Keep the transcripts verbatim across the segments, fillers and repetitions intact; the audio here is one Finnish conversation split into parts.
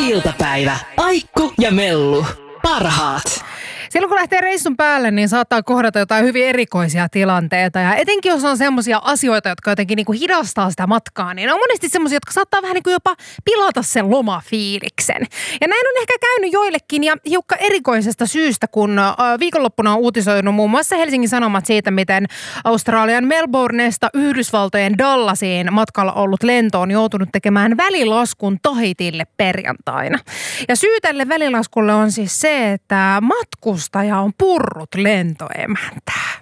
iltapäivä. Aikku ja Mellu. Parhaat. Silloin kun lähtee reissun päälle, niin saattaa kohdata jotain hyvin erikoisia tilanteita. Ja etenkin jos on semmoisia asioita, jotka jotenkin niin kuin hidastaa sitä matkaa, niin on monesti semmoisia, jotka saattaa vähän niin kuin jopa pilata sen lomafiiliksen. Ja näin on ehkä käynyt joillekin ja hiukka erikoisesta syystä, kun viikonloppuna on uutisoinut muun muassa Helsingin Sanomat siitä, miten Australian Melbourneesta Yhdysvaltojen Dallasiin matkalla ollut lento on joutunut tekemään välilaskun Tahitille perjantaina. Ja syy tälle välilaskulle on siis se, että matkus ja on purrut lentoemäntää.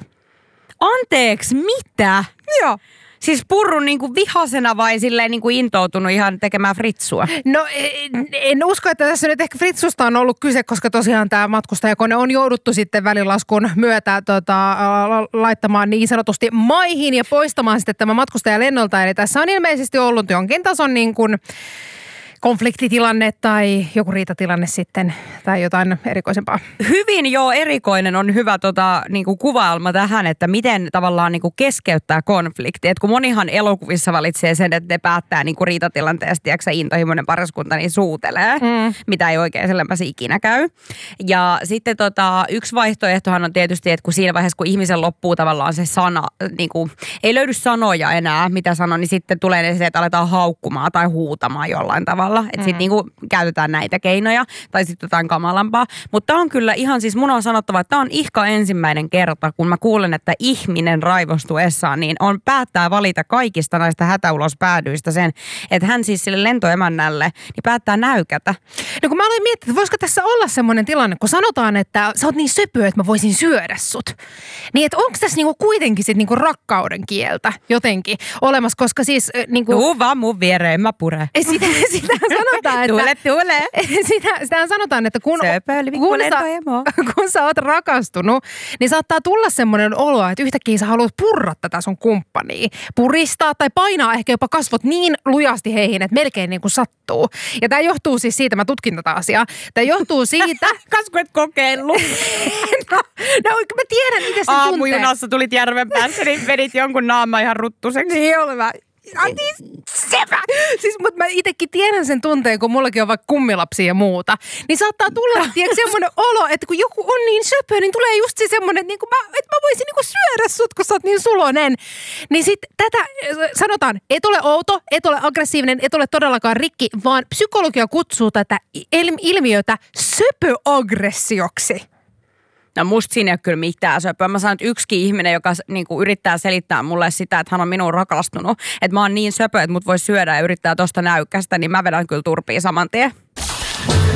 Anteeksi, mitä? Joo. Siis purrun niinku vihasena vai silleen niinku intoutunut ihan tekemään fritsua? No en, en usko, että tässä nyt ehkä fritsusta on ollut kyse, koska tosiaan tämä matkustajakone on jouduttu sitten välilaskun myötä tota, laittamaan niin sanotusti maihin ja poistamaan sitten tämä matkustaja lennolta. Eli tässä on ilmeisesti ollut jonkin tason niin kuin konfliktitilanne tai joku riitatilanne sitten tai jotain erikoisempaa. Hyvin jo erikoinen on hyvä tota, niinku kuvailma tähän, että miten tavallaan niinku keskeyttää konflikti. Et kun monihan elokuvissa valitsee sen, että ne päättää niinku riitatilanteesta, ja intohimoinen pariskunta niin suutelee, mm. mitä ei oikein sellaisen ikinä käy. Ja sitten tota, yksi vaihtoehtohan on tietysti, että kun siinä vaiheessa, kun ihmisen loppuu tavallaan se sana, niinku, ei löydy sanoja enää, mitä sano, niin sitten tulee se, että aletaan haukkumaan tai huutamaan jollain tavalla. Että mm. sitten niinku käytetään näitä keinoja tai sitten jotain kamalampaa. Mutta tämä on kyllä ihan siis mun on sanottava, että tämä on ihka ensimmäinen kerta, kun mä kuulen, että ihminen raivostuessaan, niin on päättää valita kaikista näistä hätäulospäädyistä sen, että hän siis sille lentoemännälle niin päättää näykätä. No kun mä aloin miettiä, että voisiko tässä olla semmoinen tilanne, kun sanotaan, että sä oot niin söpö, että mä voisin syödä sut. Niin että onko tässä niinku kuitenkin sit niinku rakkauden kieltä jotenkin olemassa, koska siis niinku tuu vaan mun viereen, mä pure. Sitä, sitä sanotaan, että tule, tule. Sitä, sitä sanotaan, että kun, Söpöli, kun, sä, kun sä oot rakastunut, niin saattaa tulla semmoinen olo, että yhtäkkiä sä haluat purra tätä sun kumppania. Puristaa tai painaa ehkä jopa kasvot niin lujasti heihin, että melkein niin kuin sattuu. Ja tämä johtuu siis siitä, mä tutkin tätä asiaa, tämä johtuu siitä. Kasku et kokeillut. no, no mä tiedän, miten se tuntee. Aamujunassa tulit järven päässä, niin vedit jonkun naama ihan ruttuseksi. Niin oli mä. Niin sepä. Siis, mutta mä itekin tiedän sen tunteen, kun mullakin on vaikka kummilapsia ja muuta. Niin saattaa tulla, tiedätkö, semmoinen olo, että kun joku on niin söpö, niin tulee just se semmoinen, että, niin mä, että mä voisin niin syödä sut, kun sä oot niin sulonen. Niin sit tätä sanotaan, et ole outo, et ole aggressiivinen, et ole todellakaan rikki, vaan psykologia kutsuu tätä ilmiötä söpöaggressioksi. No musta siinä ei ole kyllä mitään söpöä. Mä sanon, että yksikin ihminen, joka niinku yrittää selittää mulle sitä, että hän on minuun rakastunut, että mä oon niin söpö, että mut voi syödä ja yrittää tosta näykkästä, niin mä vedän kyllä turpiin saman tien.